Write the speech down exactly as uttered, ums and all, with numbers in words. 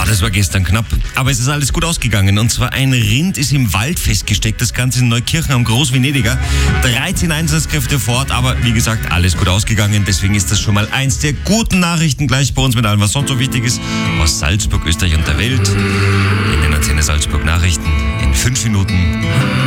das war gestern knapp. Aber es ist alles gut ausgegangen. Und zwar ein Rind ist im Wald festgesteckt. Das Ganze in Neukirchen am Großvenediger. dreizehn Einsatzkräfte vor Ort. Aber wie gesagt, alles gut ausgegangen. Deswegen ist das schon mal eins der guten Nachrichten gleich bei uns mit allem, was sonst so wichtig ist. Aus Salzburg, Österreich und der Welt. In den Antenne Salzburg Nachrichten in fünf Minuten.